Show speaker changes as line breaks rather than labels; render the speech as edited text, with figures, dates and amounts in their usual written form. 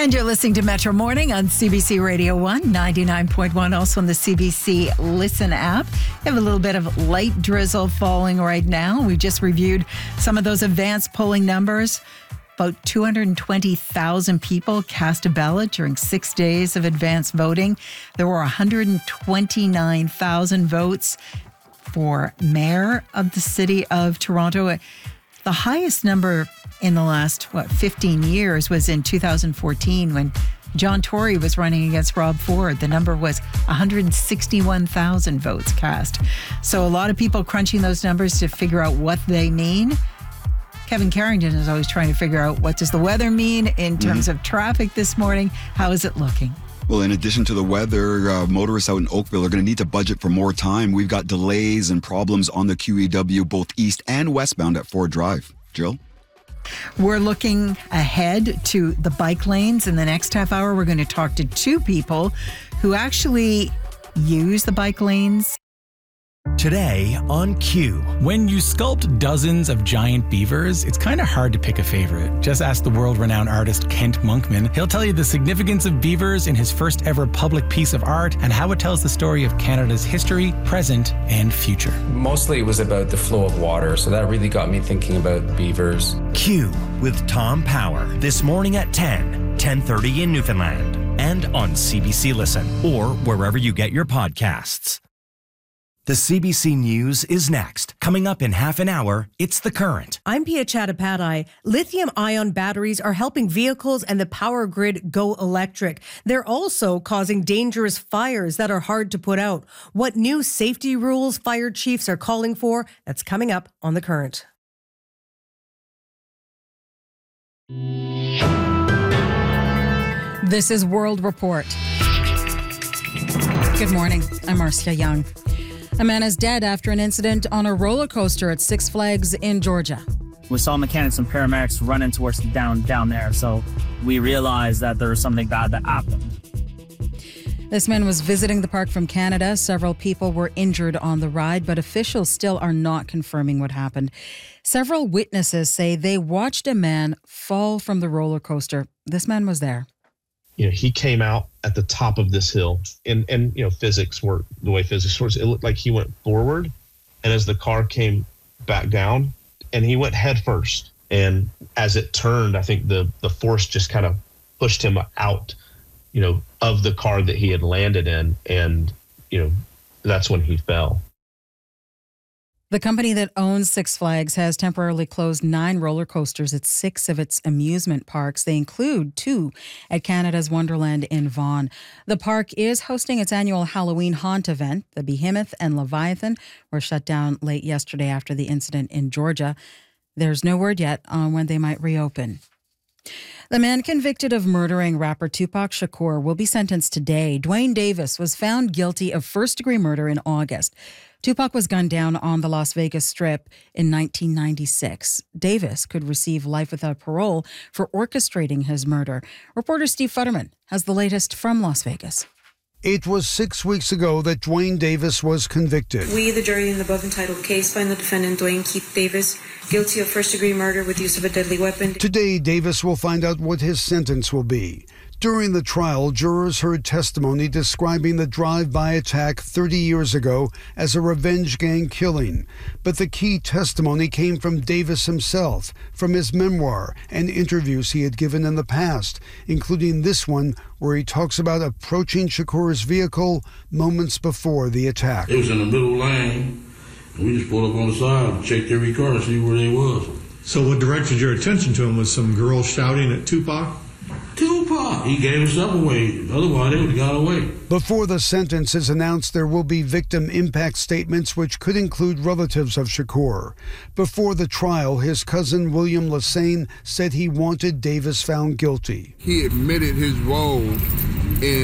And you're listening to Metro Morning on CBC Radio 1, 99.1, also on the CBC Listen app. We have a little bit of light drizzle falling right now. We just reviewed some of those advanced polling numbers. About 220,000 people cast a ballot during 6 days of advanced voting. There were 129,000 votes for mayor of the city of Toronto. The highest number in the last, 15 years was in 2014 when John Tory was running against Rob Ford. The number was 161,000 votes cast. So a lot of people crunching those numbers to figure out what they mean. Kevin Carrington is always trying to figure out what does the weather mean in terms of traffic this morning. How is it looking?
Well, in addition to the weather, motorists out in Oakville are going to need to budget for more time. We've got delays and problems on the QEW, both east and westbound at Ford Drive. Jill?
We're looking ahead to the bike lanes. In the next half hour, we're going to talk to two people who actually use the bike lanes.
Today on Q.
When you sculpt dozens of giant beavers, it's kind of hard to pick a favorite. Just ask the world-renowned artist Kent Monkman. He'll tell you the significance of beavers in his first ever public piece of art and how it tells the story of Canada's history, present, and future.
Mostly it was about the flow of water, so that really got me thinking about beavers.
Q with Tom Power this morning at 10:30 in Newfoundland and on CBC Listen or wherever you get your podcasts. The CBC News is next. Coming up in half an hour, it's The Current.
I'm Pia Chattopadhyay. Lithium-ion batteries are helping vehicles and the power grid go electric. They're also causing dangerous fires that are hard to put out. What new safety rules fire chiefs are calling for, that's coming up on The Current.
This is World Report. Good morning. I'm Marcia Young. A man is dead after an incident on a roller coaster at Six Flags in Georgia.
We saw mechanics and paramedics running towards down there, so we realized that there was something bad that happened.
This man was visiting the park from Canada. Several people were injured on the ride, but officials still are not confirming what happened. Several witnesses say they watched a man fall from the roller coaster. This man was there.
He came out at the top of this hill and physics work the way physics works. It looked like he went forward, and as the car came back down, and he went head first. And as it turned, I think the force just kind of pushed him out, of the car that he had landed in. And, that's when he fell.
The company that owns Six Flags has temporarily closed 9 roller coasters at 6 of its amusement parks. They include 2 at Canada's Wonderland in Vaughan. The park is hosting its annual Halloween haunt event. The Behemoth and Leviathan were shut down late yesterday after the incident in Georgia. There's no word yet on when they might reopen. The man convicted of murdering rapper Tupac Shakur will be sentenced today. Dwayne Davis was found guilty of first-degree murder in August. Tupac was gunned down on the Las Vegas Strip in 1996. Davis could receive life without parole for orchestrating his murder. Reporter Steve Futterman has the latest from Las Vegas.
It was 6 weeks ago that Dwayne Davis was convicted.
We, the jury in the above entitled case, find the defendant, Dwayne Keith Davis, guilty of first-degree murder with use of a deadly weapon.
Today, Davis will find out what his sentence will be. During the trial, jurors heard testimony describing the drive-by attack 30 years ago as a revenge gang killing. But the key testimony came from Davis himself, from his memoir and interviews he had given in the past, including this one where he talks about approaching Shakur's vehicle moments before the attack.
It was in the middle lane, and we just pulled up on the side and checked every car to see where they was.
So what directed your attention to him was some girls shouting at Tupac?
Tupac! He gave himself away. Otherwise, they would have got away.
Before the sentence is announced, there will be victim impact statements, which could include relatives of Shakur. Before the trial, his cousin William Lassane said he wanted Davis found guilty.
He admitted his role